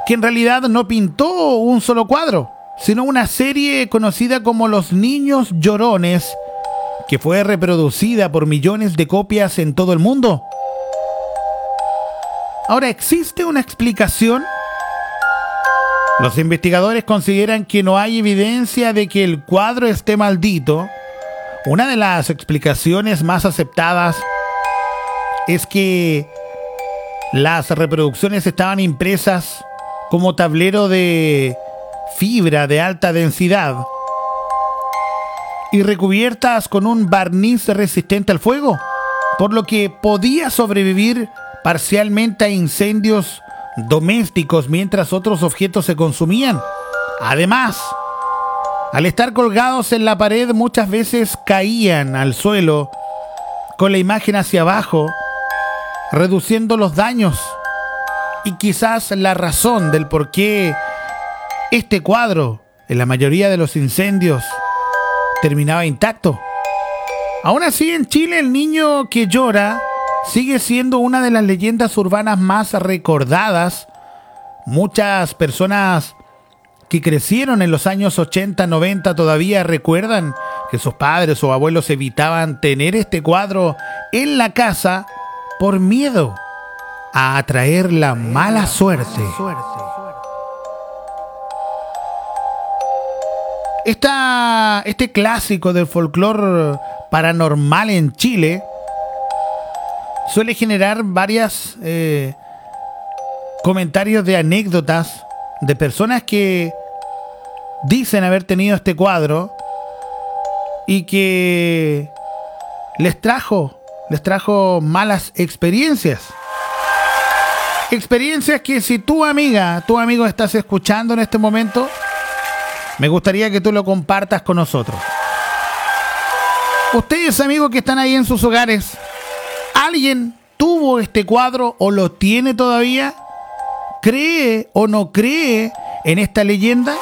que en realidad no pintó un solo cuadro, sino una serie conocida como Los Niños Llorones, que fue reproducida por millones de copias en todo el mundo. Ahora, ¿existe una explicación? Los investigadores consideran que no hay evidencia de que el cuadro esté maldito. Una de las explicaciones más aceptadas es que las reproducciones estaban impresas como tablero de fibra de alta densidad y recubiertas con un barniz resistente al fuego, por lo que podía sobrevivir parcialmente a incendios domésticos mientras otros objetos se consumían. Además, al estar colgados en la pared muchas veces caían al suelo con la imagen hacia abajo, reduciendo los daños. Y quizás la razón del por qué este cuadro, en la mayoría de los incendios, terminaba intacto. Aún así, en Chile, el niño que llora sigue siendo una de las leyendas urbanas más recordadas. Muchas personas que crecieron en los años 80, 90 todavía recuerdan que sus padres o abuelos evitaban tener este cuadro en la casa por miedo a atraer la mala suerte. Este clásico del folclore paranormal en Chile suele generar varios comentarios de anécdotas de personas que dicen haber tenido este cuadro y que les trajo malas experiencias. Experiencias que si tu amigo estás escuchando en este momento, me gustaría que tú lo compartas con nosotros. Ustedes, amigos que están ahí en sus hogares, ¿alguien tuvo este cuadro o lo tiene todavía? ¿Cree o no cree en esta leyenda?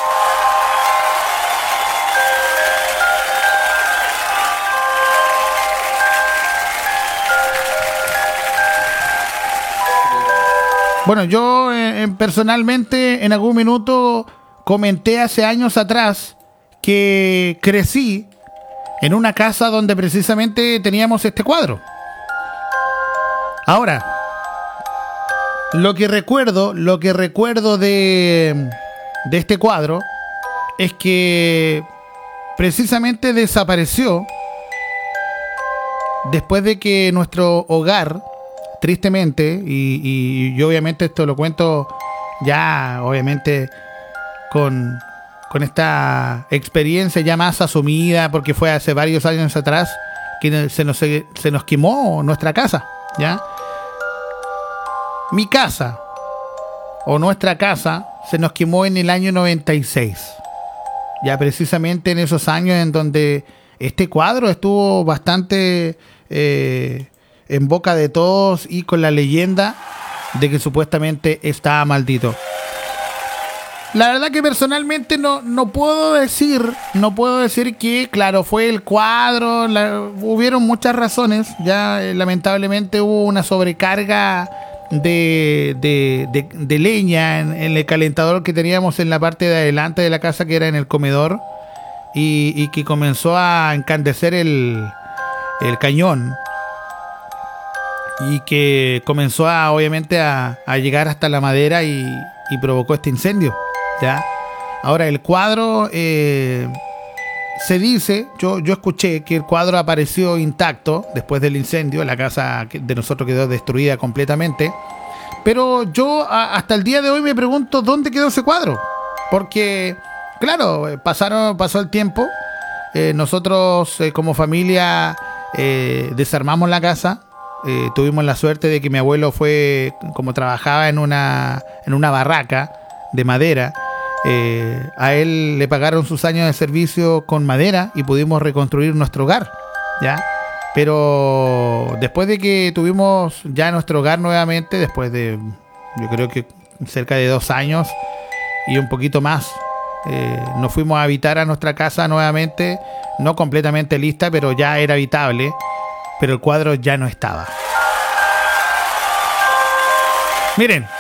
Bueno, yo personalmente en algún minuto comenté hace años atrás que crecí en una casa donde precisamente teníamos este cuadro. Ahora, lo que recuerdo de este cuadro es que precisamente desapareció después de que nuestro hogar, tristemente, y yo obviamente esto lo cuento ya obviamente con esta experiencia ya más asumida, porque fue hace varios años atrás que se nos quemó nuestra casa, ¿ya? Mi casa o nuestra casa se nos quemó en el año 96, ya precisamente en esos años en donde este cuadro estuvo bastante en boca de todos y con la leyenda de que supuestamente estaba maldito. La verdad que personalmente no puedo decir que, claro, fue el cuadro, hubieron muchas razones, ya lamentablemente hubo una sobrecarga de leña en el calentador que teníamos en la parte de adelante de la casa, que era en el comedor, y que comenzó a encandecer el cañón, y que comenzó obviamente a llegar hasta la madera y provocó este incendio, ¿ya? Ahora el cuadro se dice, yo escuché que el cuadro apareció intacto después del incendio. La casa de nosotros quedó destruida completamente, pero yo hasta el día de hoy me pregunto dónde quedó ese cuadro, porque claro, pasó el tiempo, nosotros como familia desarmamos la casa. Tuvimos la suerte de que mi abuelo como trabajaba en una barraca de madera, a él le pagaron sus años de servicio con madera y pudimos reconstruir nuestro hogar, ¿ya? Pero después de que tuvimos ya nuestro hogar nuevamente, después de, yo creo que cerca de 2 años y un poquito más, nos fuimos a habitar a nuestra casa nuevamente, no completamente lista, pero ya era habitable. Pero el cuadro ya no estaba. Miren,